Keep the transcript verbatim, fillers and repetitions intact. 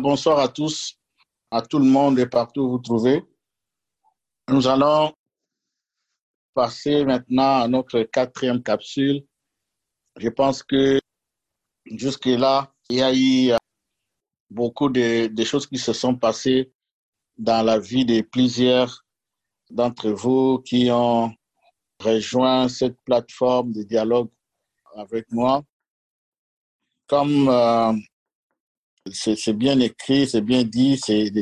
Bonsoir à tous, à tout le monde et partout où vous vous trouvez. Nous allons passer maintenant à notre quatrième capsule. Je pense que jusque-là, il y a eu beaucoup de, de choses qui se sont passées dans la vie de plusieurs d'entre vous qui ont rejoint cette plateforme de dialogue avec moi. Comme euh, c'est, c'est bien écrit, c'est bien dit, c'est des